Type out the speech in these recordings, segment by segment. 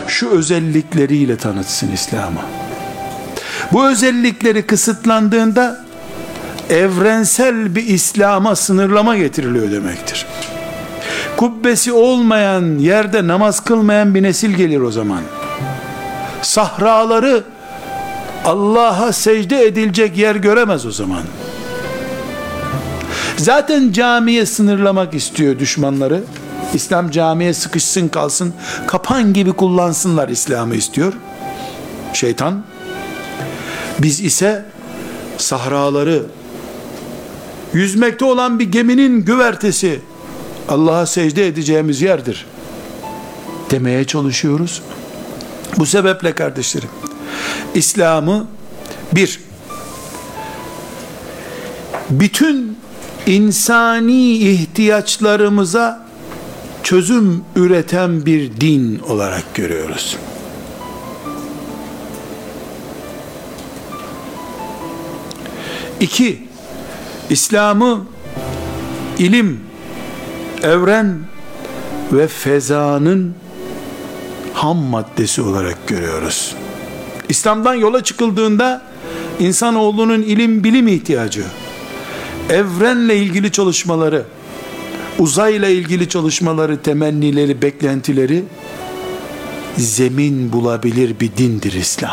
şu özellikleriyle tanıtsın İslam'ı. Bu özellikleri kısıtlandığında evrensel bir İslam'a sınırlama getiriliyor demektir. Kubbesi olmayan yerde namaz kılmayan bir nesil gelir o zaman. Sahraları Allah'a secde edilecek yer göremez o zaman. Zaten camiye sınırlamak istiyor düşmanları. İslam camiye sıkışsın kalsın, kapan gibi kullansınlar İslam'ı istiyor şeytan. Biz ise sahraları, yüzmekte olan bir geminin güvertesi Allah'a secde edeceğimiz yerdir demeye çalışıyoruz. Bu sebeple kardeşlerim, İslam'ı bütün insani ihtiyaçlarımıza çözüm üreten bir din olarak görüyoruz. İki, İslam'ı ilim, evren ve fezanın ham maddesi olarak görüyoruz. İslam'dan yola çıkıldığında insanoğlunun ilim bilim ihtiyacı, evrenle ilgili çalışmaları, uzayla ilgili çalışmaları, temennileri, beklentileri zemin bulabilir bir dindir İslam.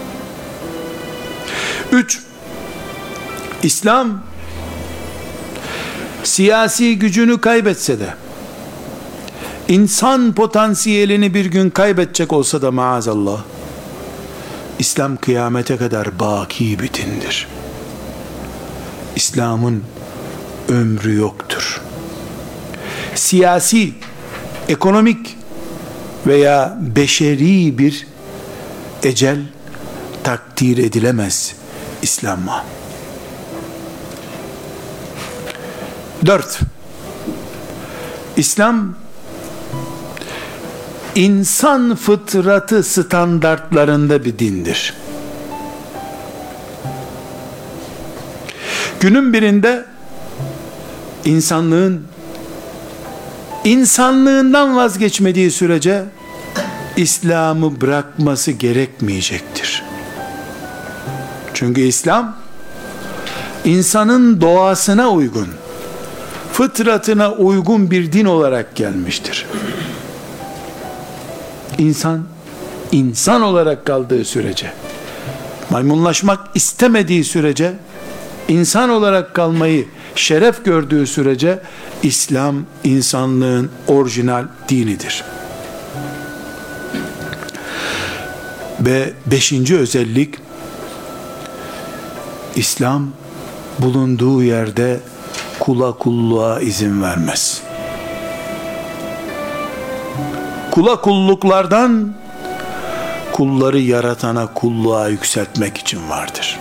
3. İslam siyasi gücünü kaybetse de, insan potansiyelini bir gün kaybedecek olsa da maazallah, İslam kıyamete kadar baki bir dindir. İslam'ın ömrü yoktur. Siyasi, ekonomik veya beşeri bir ecel takdir edilemez İslam'a. 4. İslam insan fıtratı standartlarında bir dindir. Günün birinde insanlığından vazgeçmediği sürece İslam'ı bırakması gerekmeyecektir. Çünkü İslam insanın doğasına uygun, fıtratına uygun bir din olarak gelmiştir. İnsan olarak kaldığı sürece, maymunlaşmak istemediği sürece, insan olarak kalmayı şeref gördüğü sürece İslam insanlığın orijinal dinidir. Ve 5. özellik, İslam bulunduğu yerde kula kulluğa izin vermez. Kula kulluklardan kulları yaratana kulluğa yükseltmek için vardır.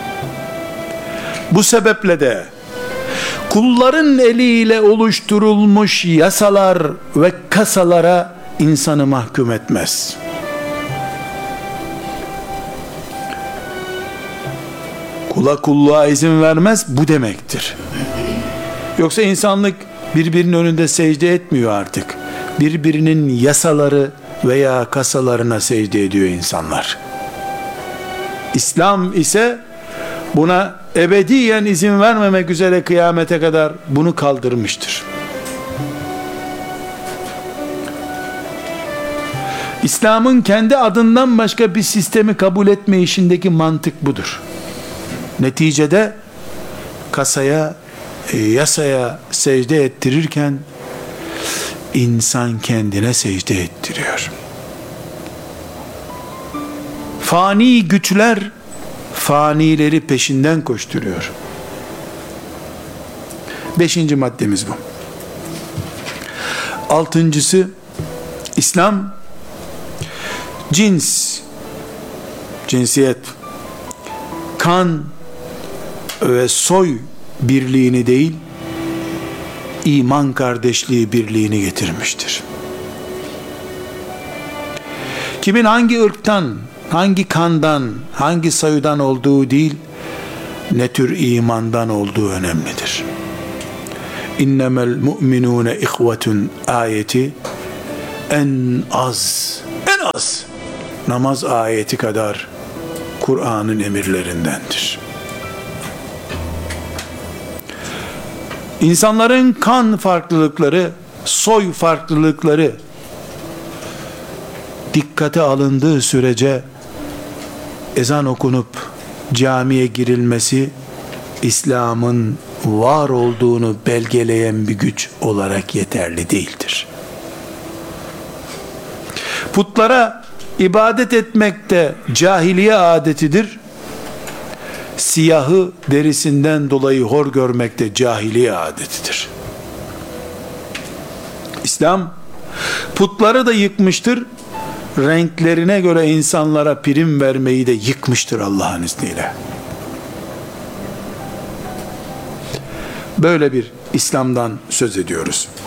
Bu sebeple de kulların eliyle oluşturulmuş yasalar ve kasalara insanı mahkum etmez. Kula kulluğa izin vermez, bu demektir. Yoksa insanlık birbirinin önünde secde etmiyor artık. Birbirinin yasaları veya kasalarına secde ediyor insanlar. İslam ise buna ebediyen izin vermemek üzere kıyamete kadar bunu kaldırmıştır. İslam'ın kendi adından başka bir sistemi kabul etme işindeki mantık budur. Neticede kasaya, yasaya secde ettirirken insan kendine secde ettiriyor. Fani güçler fanileri peşinden koşturuyor. 5. maddemiz bu. 6.'sı, İslam cinsiyet, kan ve soy birliğini değil, iman kardeşliği birliğini getirmiştir. Kimin hangi ırktan, hangi kandan, hangi soydan olduğu değil, ne tür imandan olduğu önemlidir. İnnemel mu'minûne ihvetun ayeti en az namaz ayeti kadar Kur'an'ın emirlerindendir. İnsanların kan farklılıkları, soy farklılıkları dikkate alındığı sürece ezan okunup camiye girilmesi İslam'ın var olduğunu belgeleyen bir güç olarak yeterli değildir. Putlara ibadet etmek de cahiliye adetidir. Siyahı derisinden dolayı hor görmek de cahiliye adetidir. İslam putları da yıkmıştır. Renklerine göre insanlara prim vermeyi de yıkmıştır Allah'ın izniyle. Böyle bir İslam'dan söz ediyoruz.